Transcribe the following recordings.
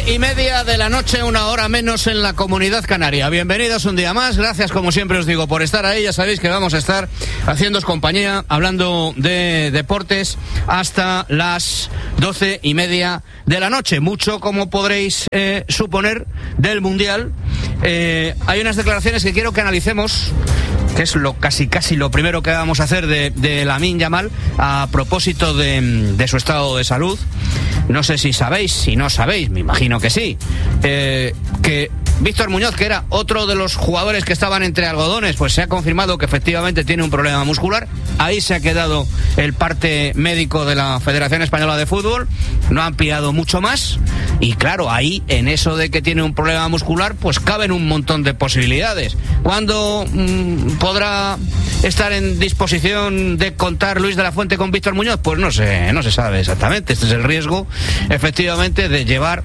12:30 de la noche, 1 hora menos en la Comunidad Canaria. Bienvenidos un día más, gracias como siempre os digo por estar ahí. Ya sabéis que vamos a estar haciéndoos compañía, hablando de deportes hasta las 12:30 de la noche. Mucho, como podréis suponer, del Mundial. Hay unas declaraciones que quiero que analicemos, que es casi lo primero que vamos a hacer de Lamine Yamal a propósito de su estado de salud. No sé si sabéis, si no sabéis, me imagino que sí, que Víctor Muñoz, que era otro de los jugadores que estaban entre algodones, pues se ha confirmado que efectivamente tiene un problema muscular. Ahí se ha quedado el parte médico de la Federación Española de Fútbol. No han pillado mucho más. Y claro, ahí, en eso de que tiene un problema muscular, pues caben un montón de posibilidades. ¿Cuándo podrá estar en disposición de contar Luis de la Fuente con Víctor Muñoz? Pues no se sabe exactamente. Este es el riesgo, efectivamente, de llevar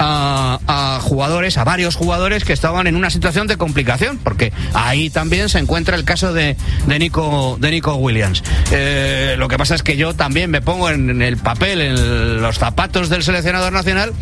a jugadores, a varios jugadores que estaban en una situación de complicación, porque ahí también se encuentra el caso de Nico Williams. Lo que pasa es que yo también me pongo en el papel, en los zapatos del seleccionador nacional,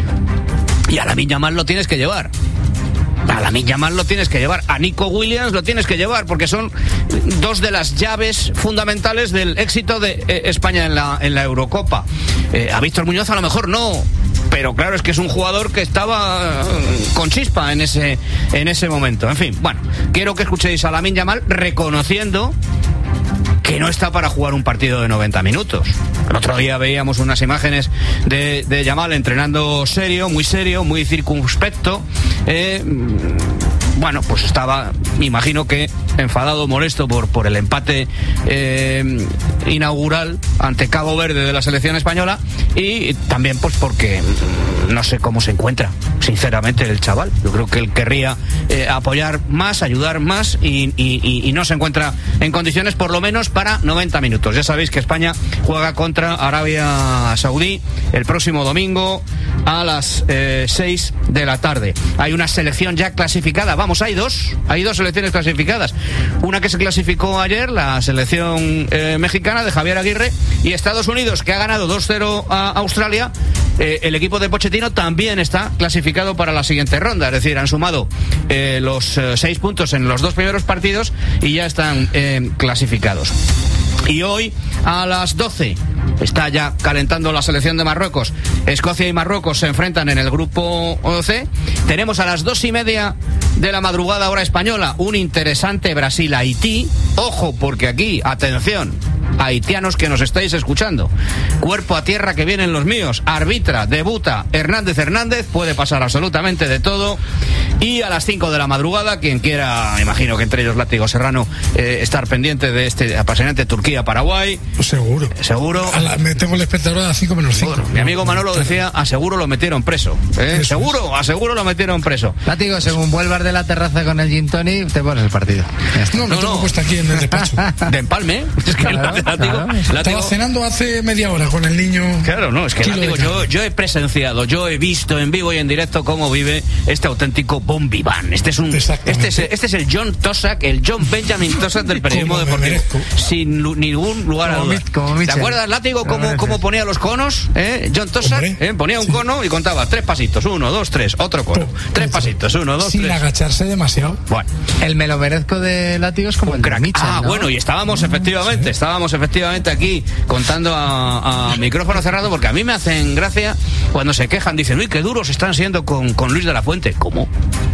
y a Lamine Yamal lo tienes que llevar. A Lamine Yamal lo tienes que llevar, a Nico Williams lo tienes que llevar, porque son dos de las llaves fundamentales del éxito de España en la Eurocopa. A Víctor Muñoz a lo mejor no, pero claro, es que es un jugador que estaba con chispa en ese momento. En fin, bueno, quiero que escuchéis a Lamine Yamal reconociendo que no está para jugar un partido de 90 minutos. El otro día veíamos unas imágenes de Yamal entrenando serio, muy circunspecto. Bueno, pues estaba, me imagino que enfadado, molesto por el empate inaugural ante Cabo Verde de la selección española, y también pues porque no sé cómo se encuentra, sinceramente, el chaval. Yo creo que él querría apoyar más, ayudar más, y no se encuentra en condiciones, por lo menos para 90 minutos. Ya sabéis que España juega contra Arabia Saudí el próximo domingo a las 6 de la tarde. Hay una selección ya clasificada. Vamos, hay dos selecciones clasificadas. Una que se clasificó ayer, la selección mexicana de Javier Aguirre, y Estados Unidos, que ha ganado 2-0 a Australia. El equipo de Pochettino también está clasificado para la siguiente ronda, es decir, han sumado los 6 puntos en los 2 primeros partidos y ya están clasificados. Y hoy a las 12 está ya calentando la selección de Marruecos. Escocia y Marruecos se enfrentan en el grupo C. Tenemos a las 2:30 de la madrugada, hora española, un interesante Brasil-Haití. Ojo, porque aquí, atención, haitianos que nos estáis escuchando, cuerpo a tierra que vienen los míos. Arbitra, debuta Hernández, puede pasar absolutamente de todo. Y a las 5 de la madrugada, quien quiera, me imagino que entre ellos Látigo Serrano, estar pendiente de este apasionante Turquía-Paraguay. Seguro. Me tengo el espectador a las 5 menos 5. Bueno, mi amigo Manolo decía, aseguro lo metieron preso. Aseguro lo metieron preso. Látigo, según vuelvas de la terraza con el gin tonic, te pones el partido. No, tengo puesto aquí en el despacho. De empalme. Es que Látigo, estaba cenando hace media hora con el niño. Claro, no, es que Látigo, yo he presenciado, yo he visto en vivo y en directo cómo vive este auténtico bon vivant. Este es el John Tossack, el John Benjamin Tossack del periodismo deportivo, sin ningún lugar a dudas. ¿Te acuerdas, Látigo, cómo ponía los conos? John Tossack ponía un cono y contaba 3 pasitos, 1, 2, 3, otro cono, 3 pasitos, 1, 2, 3. Sin agacharse demasiado. Bueno, el me lo merezco de Látigo es como un crack. ¿No? Bueno, y estábamos efectivamente aquí contando a micrófono cerrado, porque a mí me hacen gracia cuando se quejan, dicen, uy, qué duros están siendo con Luis de la Fuente. ¿Cómo?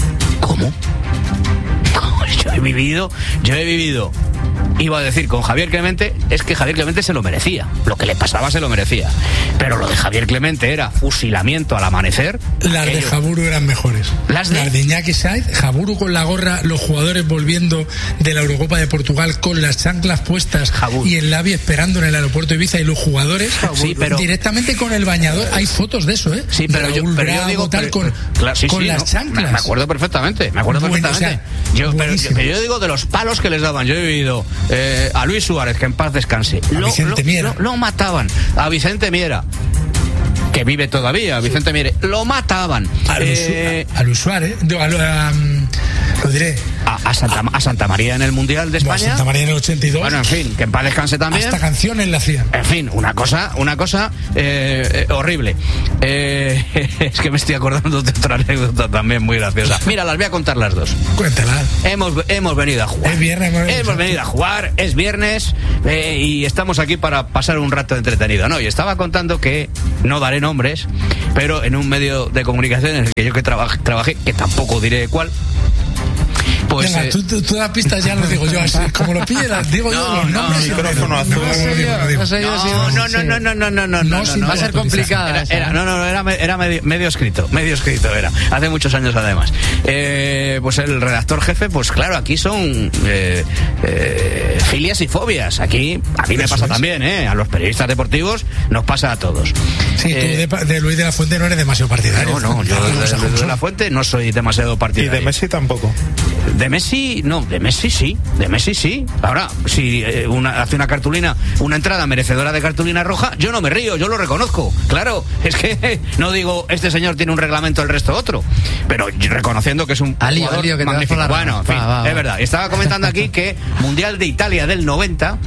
Yo he vivido, iba a decir con Javier Clemente, es que Javier Clemente se lo merecía, lo que le pasaba se lo merecía, pero lo de Javier Clemente era fusilamiento al amanecer. Las de Jaburu eran mejores. Las de Iñaki Saiz, Jaburu con la gorra, los jugadores volviendo de la Eurocopa de Portugal con las chanclas puestas, Jaburu, y el Lavi esperando en el aeropuerto de Ibiza, y los jugadores directamente con el bañador. Hay fotos de eso, Sí, pero yo digo con las chanclas. Me acuerdo perfectamente. O sea, yo digo de los palos que les daban. Yo he vivido a Luis Suárez, que en paz descanse. Lo mataban. A Vicente Miera, que vive todavía, sí. Vicente Miera, lo mataban. A Luis Suárez, lo diré. a Santa María en el Mundial de España. Santa María en el 82. Bueno, en fin, que en paz descanse también. Hasta canciones le hacían. En fin, una cosa horrible. Es que me estoy acordando de otra anécdota también muy graciosa. Mira, las voy a contar las dos. Cuéntalas. Hemos venido a jugar. Es viernes. Hemos venido a jugar, es viernes y estamos aquí para pasar un rato entretenido. No, y estaba contando que no daré nombres, pero en un medio de comunicación en el que yo trabajé, que tampoco diré cuál. Pues, venga, tú das pistas, ya lo digo yo así. Como lo pille, las digo yo los nombres. Micrófono azul. No, va a ser complicada. Era medio escrito era. Hace muchos años además. Pues el redactor jefe, pues claro, aquí son filias y fobias. Aquí, a mí me pasa también, a los periodistas deportivos nos pasa a todos. Sí, tú de Luis de la Fuente no eres demasiado partidario. No, yo de Luis de la Fuente no soy demasiado partidario. Y de Messi tampoco. De Messi sí. Ahora, si hace una cartulina, una entrada merecedora de cartulina roja, yo no me río, yo lo reconozco. Claro, es que no digo, este señor tiene un reglamento, el resto otro. Pero reconociendo que es un jugador que magnífico. Bueno, en fin, es verdad. Estaba comentando aquí que Mundial de Italia del 90...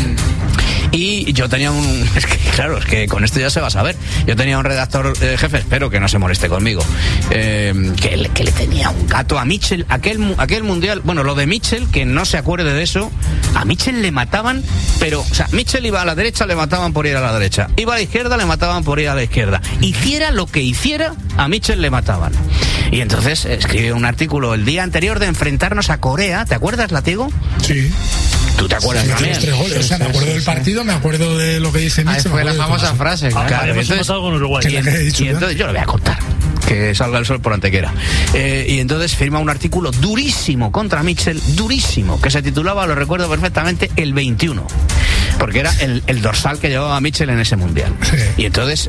Y yo tenía es que con esto ya se va a saber. Yo tenía un redactor jefe, espero que no se moleste conmigo, que le tenía un gato a Mitchell. Aquel mundial, bueno, lo de Mitchell, que no se acuerde de eso, a Mitchell le mataban, pero, o sea, Mitchell iba a la derecha, le mataban por ir a la derecha. Iba a la izquierda, le mataban por ir a la izquierda. Hiciera lo que hiciera, a Mitchell le mataban. Y entonces escribió un artículo el día anterior de enfrentarnos a Corea. ¿Te acuerdas, Latigo? Sí. ¿Tú te acuerdas también? Los 3 goles, o sea, me acuerdo del partido, me acuerdo de lo que dice Mitchell. Ahí fue la famosa frase. Claro, entonces, algo en Uruguay. Y entonces yo lo voy a contar. Que salga el sol por Antequera. Y entonces firma un artículo durísimo contra Mitchell, durísimo, que se titulaba, lo recuerdo perfectamente, El 21. Porque era el dorsal que llevaba Mitchell en ese mundial. Sí. Y entonces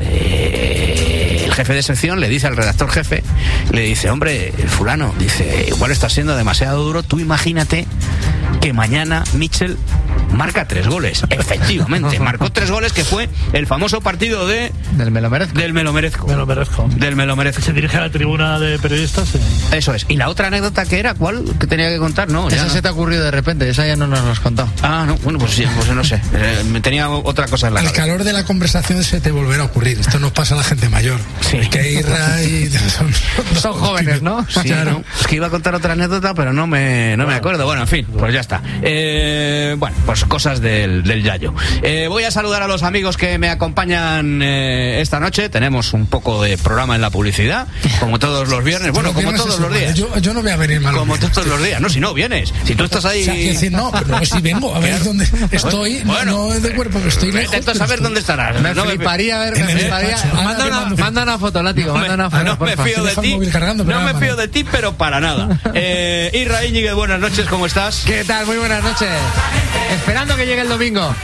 el jefe de sección le dice al redactor jefe, le dice, hombre, fulano, dice, igual está siendo demasiado duro, tú imagínate que mañana Mitchell marca 3 goles. Efectivamente, marcó 3 goles, que fue el famoso partido del Me lo merezco. Se dirige a la tribuna de periodistas. Sí. Eso es. Y la otra anécdota que era, ¿cuál? Que tenía que contar, no. Esa se te ha ocurrido de repente, esa ya no nos lo has contado. Ah, no, bueno, pues sí, pues no sé. Tenía otra cosa en la cabeza. Al calor de la conversación se te volverá a ocurrir. Esto nos pasa a la gente mayor. Sí. Que irra y son jóvenes, ¿no? Sí, claro. ¿No? Es que iba a contar otra anécdota, pero no me acuerdo. Bueno, en fin, pues ya está. Bueno, pues cosas del Yayo. Voy a saludar a los amigos que me acompañan esta noche. Tenemos un poco de programa en la publicidad, como todos los viernes. Bueno, como todos los días. Yo no voy a venir mal. Como todos los días. No, si no vienes. Si tú estás ahí. O sea, decir, no, pero si vengo a ver dónde estoy. Bueno, no es de cuerpo, que estoy lejos. Intento saber dónde estarás. Me fliparía ver. Manda una foto, Látigo. Manda una foto. No me fío de ti. No me fío de ti, pero para nada. Isra Íñiguez, buenas noches, ¿cómo estás? ¿Qué tal? Muy buenas noches. Esperando que llegue el domingo.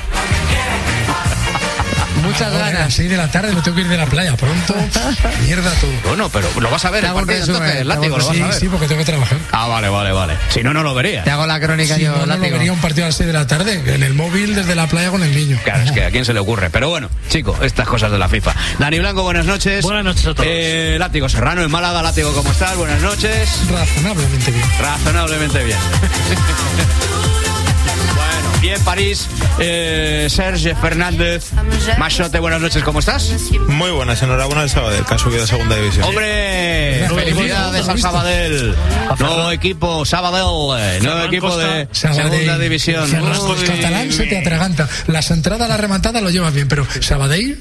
Muchas ganas. A las 6 de la tarde me tengo que ir de la playa pronto. Mierda todo. Bueno, pero lo vas a ver el partido entonces, Látigo, lo vas a ver. Sí, porque tengo que trabajar. Ah, vale. Si no, no lo verías. Te hago la crónica yo, Látigo. No lo vería un partido a las 6 de la tarde, en el móvil desde la playa con el niño. Claro, es que a quién se le ocurre. Pero bueno, chico, estas cosas de la FIFA. Dani Blanco, buenas noches. Buenas noches a todos. Látigo Serrano en Málaga. Látigo, ¿cómo estás? Buenas noches. Razonablemente bien. Y en París, Serge Fernández. Machote, buenas noches, ¿cómo estás? Muy buenas, enhorabuena al Sabadell, que ha subido a segunda división. ¡Hombre! ¡Felicidades al Sabadell! Nuevo equipo, Sabadell. Nuevo equipo de segunda división. El catalán se te atraganta. Las entradas, la rematada lo llevas bien, pero Sabadell.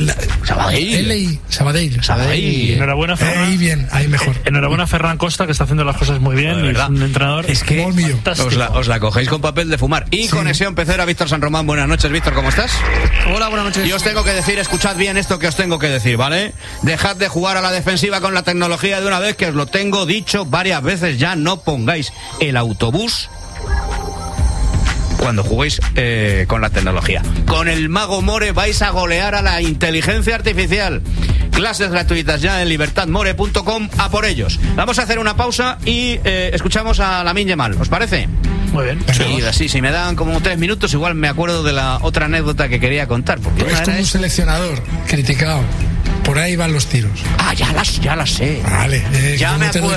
Sabadell. Enhorabuena, Ferran. Ahí bien, ahí mejor. Enhorabuena, Ferran Costa, que está haciendo las cosas muy bien. Y es un entrenador. Es que os la cogéis con papel de fumar. Y Conexión Pecera, Víctor San Román, buenas noches. Víctor, ¿cómo estás? Hola, buenas noches. Y os tengo que decir, escuchad bien esto que os tengo que decir, ¿vale? Dejad de jugar a la defensiva con la tecnología de una vez, que os lo tengo dicho varias veces ya. No pongáis el autobús cuando juguéis con la tecnología. Con el Mago More vais a golear a la inteligencia artificial. Clases gratuitas ya en libertadmore.com, a por ellos. Vamos a hacer una pausa y escuchamos a Lamine Yamal, ¿os parece? Muy bien. Sí, así, si me dan como 3 minutos, igual me acuerdo de la otra anécdota que quería contar. Porque es como un seleccionador criticado. Por ahí van los tiros. Ah, ya las sé. Vale. Ya me acuerdo.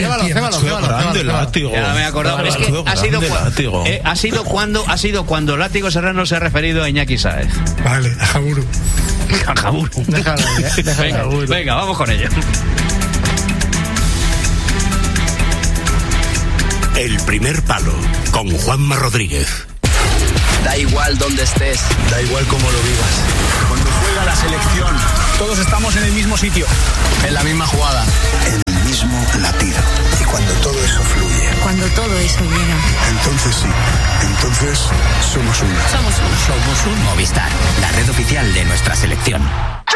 Ya me he acordado. Pero es que ha sido cuando Látigo Serrano se ha referido a Iñaki Sáez. Vale, a Jaburu. A Jaburu. Venga, vamos con ello. El primer palo, con Juanma Rodríguez. Da igual donde estés, Da igual cómo lo vivas. cuando juega la selección, todos estamos en el mismo sitio, en la misma jugada, En el mismo latido. Y cuando todo eso fluye, Cuando todo eso llega. entonces sí, entonces somos uno. Somos uno. somos un Movistar, la red oficial de nuestra selección.